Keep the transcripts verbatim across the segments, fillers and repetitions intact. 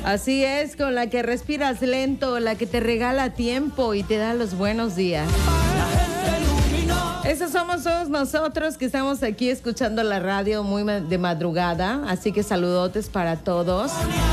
Así es, con la que respiras lento, la que te regala tiempo y te da los buenos días. Esos somos todos nosotros que estamos aquí escuchando la radio muy de madrugada, así que saludotes para todos.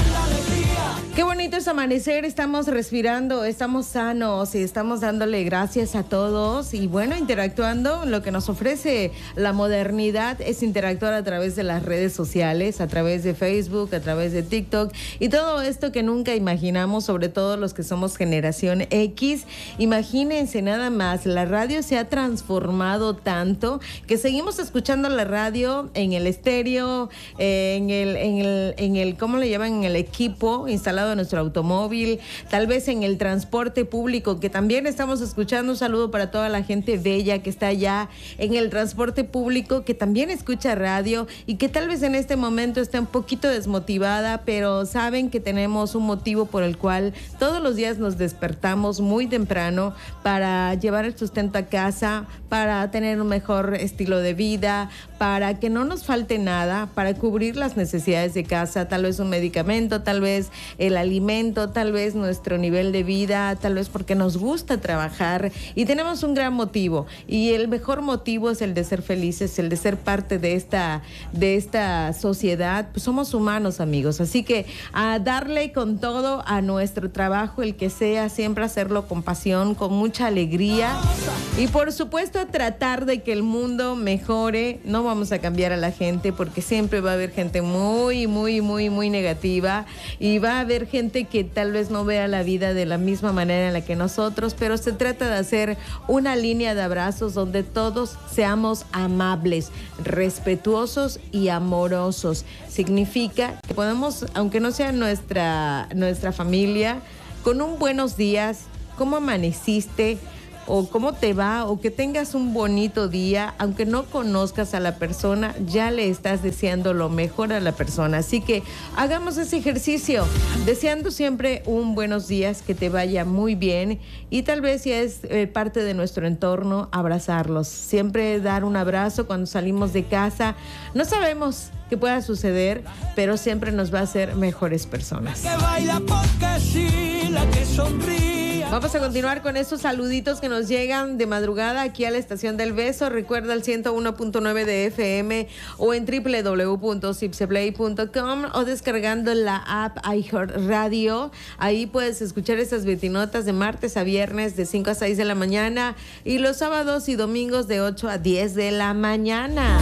Qué bonito es amanecer, estamos respirando, estamos sanos y estamos dándole gracias a todos y bueno, interactuando. Lo que nos ofrece la modernidad es interactuar a través de las redes sociales, a través de Facebook, a través de TikTok y todo esto que nunca imaginamos, sobre todo los que somos generación X. Imagínense nada más, la radio se ha transformado tanto que seguimos escuchando la radio en el estéreo, eh, en el, en el, en el, ¿cómo le llaman? En el equipo instalado de nuestro automóvil, tal vez en el transporte público, que también estamos escuchando. Un saludo para toda la gente bella que está allá en el transporte público, que también escucha radio y que tal vez en este momento está un poquito desmotivada, pero saben que tenemos un motivo por el cual todos los días nos despertamos muy temprano para llevar el sustento a casa, para tener un mejor estilo de vida, para que no nos falte nada, para cubrir las necesidades de casa, tal vez un medicamento, tal vez el alimento, tal vez nuestro nivel de vida, tal vez porque nos gusta trabajar y tenemos un gran motivo. Y el mejor motivo es el de ser felices, el de ser parte de esta, de esta sociedad. Pues somos humanos, amigos, así que a darle con todo a nuestro trabajo, el que sea, siempre hacerlo con pasión, con mucha alegría y por supuesto tratar de que el mundo mejore. No vamos a cambiar a la gente porque siempre va a haber gente muy, muy, muy, muy negativa y va a haber gente que tal vez no vea la vida de la misma manera en la que nosotros, pero se trata de hacer una línea de abrazos donde todos seamos amables, respetuosos y amorosos. Significa que podemos, aunque no sea nuestra, nuestra familia, con un buenos días, ¿cómo amaneciste? O cómo te va, o que tengas un bonito día, aunque no conozcas a la persona, ya le estás deseando lo mejor a la persona. Así que hagamos ese ejercicio, deseando siempre un buenos días, que te vaya muy bien y tal vez si es eh, parte de nuestro entorno, abrazarlos. Siempre dar un abrazo cuando salimos de casa. No sabemos qué pueda suceder, pero siempre nos va a hacer mejores personas. La que baila porque sí, la que sonríe. Vamos a continuar con esos saluditos que nos llegan de madrugada aquí a la Estación del Beso. Recuerda el ciento uno punto nueve de F M o en doble u doble u doble u punto zipseplay punto com o descargando la app iHeartRadio. Ahí puedes escuchar esas betinotas de martes a viernes de cinco a seis de la mañana y los sábados y domingos de ocho a diez de la mañana.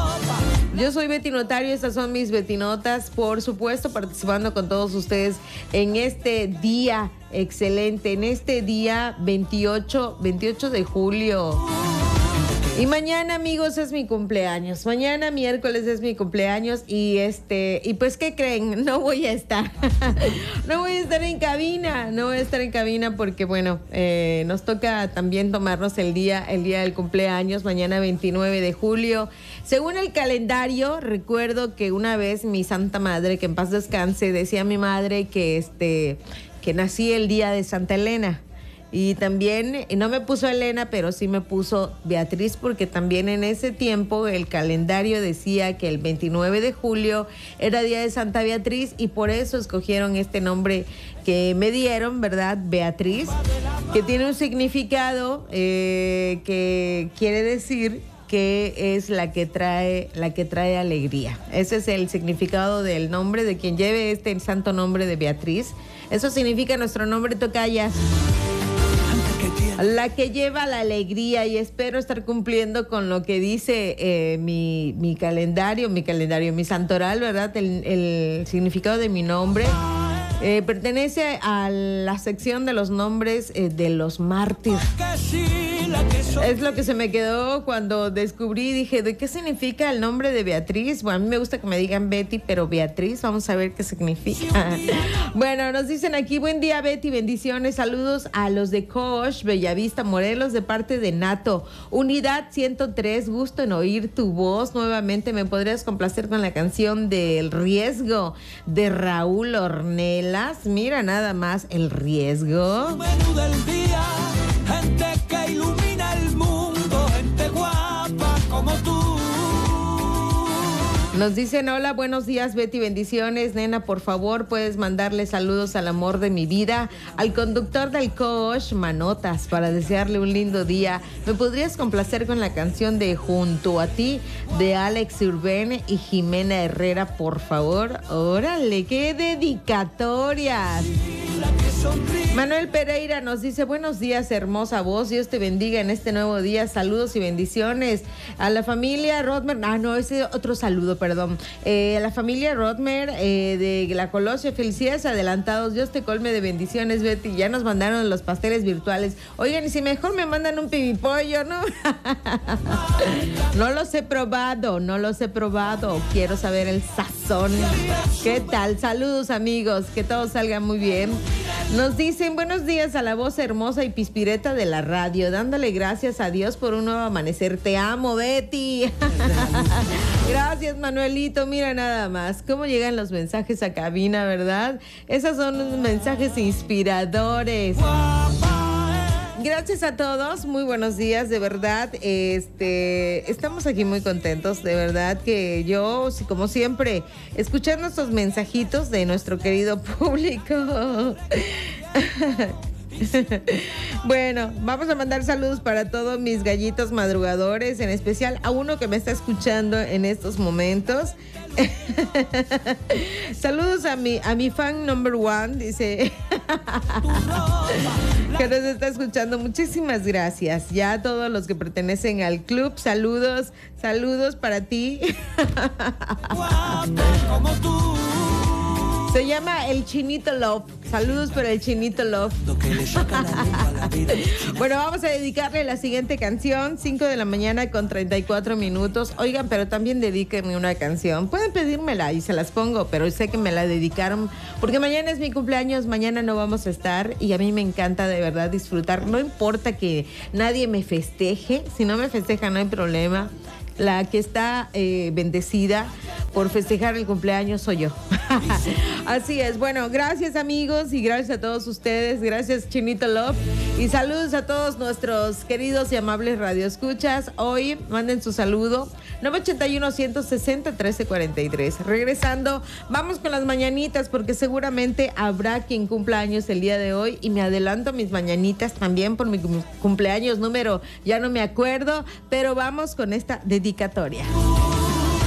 Yo soy Betty Notario, estas son mis betinotas, por supuesto, participando con todos ustedes en este día excelente, en este día veintiocho de julio. Y mañana, amigos, es mi cumpleaños. Mañana, miércoles, es mi cumpleaños y este, y pues, ¿qué creen? No voy a estar. No voy a estar en cabina. No voy a estar en cabina porque, bueno, eh, nos toca también tomarnos el día, el día del cumpleaños, mañana veintinueve de julio. Según el calendario, recuerdo que una vez mi santa madre, que en paz descanse, decía mi madre que este, que nací el día de Santa Elena. Y también, no me puso Elena, pero sí me puso Beatriz, porque también en ese tiempo el calendario decía que el veintinueve de julio era día de Santa Beatriz y por eso escogieron este nombre que me dieron, ¿verdad? Beatriz, que tiene un significado eh, que quiere decir que es la que trae, la que trae alegría. Ese es el significado del nombre de quien lleve este santo nombre de Beatriz. Eso significa nuestro nombre, tocaya. La que lleva la alegría, y espero estar cumpliendo con lo que dice eh, mi, mi calendario, mi calendario, mi santoral, ¿verdad? El, el significado de mi nombre eh, pertenece a la sección de los nombres eh, de los mártires. Es lo que se me quedó cuando descubrí, dije, ¿de qué significa el nombre de Beatriz? Bueno, a mí me gusta que me digan Betty, pero Beatriz, vamos a ver qué significa. Bueno, nos dicen aquí, buen día Betty, bendiciones, saludos a los de Coach, Bellavista, Morelos, de parte de Nato. Unidad ciento tres, gusto en oír tu voz nuevamente. ¿Me podrías complacer con la canción del Riesgo de Raúl Ornelas? Mira nada más, El Riesgo. Menú del día, gente que ilumina el mundo, gente guapa como tú. Nos dicen, hola, buenos días, Betty, bendiciones. Nena, por favor, puedes mandarle saludos al amor de mi vida, al conductor del coach, Manotas, para desearle un lindo día. ¿Me podrías complacer con la canción de Junto a ti, de Alex Urbene y Jimena Herrera, por favor? Órale, qué dedicatorias. Manuel Pereira nos dice, buenos días, hermosa voz, Dios te bendiga en este nuevo día, saludos y bendiciones a la familia Rodmer, ah no, ese otro saludo, perdón, eh, a la familia Rodmer eh, de la Colossia, felicidades adelantados, Dios te colme de bendiciones, Betty, ya nos mandaron los pasteles virtuales, oigan, y si mejor me mandan un pibipollo, ¿no? No los he probado, no los he probado, quiero saber el sazón, ¿qué tal? Saludos amigos, que todo salga muy bien. Nos dicen buenos días a la voz hermosa y pispireta de la radio, dándole gracias a Dios por un nuevo amanecer. Te amo, Betty. Gracias, Manuelito. Mira nada más cómo llegan los mensajes a cabina, ¿verdad? Esos son unos mensajes inspiradores. Gracias a todos, muy buenos días, de verdad, este, estamos aquí muy contentos, de verdad que yo, como siempre, escuchando estos mensajitos de nuestro querido público. Bueno, vamos a mandar saludos para todos mis gallitos madrugadores, en especial a uno que me está escuchando en estos momentos. Saludos a mi, a mi fan number one, dice que nos está escuchando. Muchísimas gracias. Ya a todos los que pertenecen al club, saludos, saludos para ti. Se llama el Chinito Love. Saludos para el Chinito Love. Bueno, vamos a dedicarle la siguiente canción, cinco de la mañana con treinta y cuatro minutos. Oigan, pero también dedíquenme una canción. Pueden pedírmela y se las pongo, pero sé que me la dedicaron porque mañana es mi cumpleaños, mañana no vamos a estar y a mí me encanta de verdad disfrutar. No importa que nadie me festeje, si no me festeja no hay problema. La que está eh, bendecida por festejar el cumpleaños soy yo. Así es. Bueno, gracias amigos y gracias a todos ustedes. Gracias Chinito Love. Y saludos a todos nuestros queridos y amables radioescuchas. Hoy manden su saludo. nueve ochenta y uno, ciento sesenta, trece cuarenta y tres. Regresando, vamos con las mañanitas porque seguramente habrá quien cumpla años el día de hoy. Y me adelanto mis mañanitas también por mi cumpleaños número, ya no me acuerdo, pero vamos con esta dedicatoria.